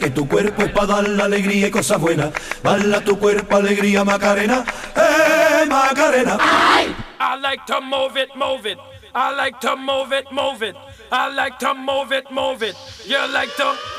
Que tu cuerpo es para dar la alegría y cosas buenas. Bala tu cuerpo, alegría, Macarena. Macarena. I like to move it, move it. I like to move it, move it. I like to move it, move it. You like to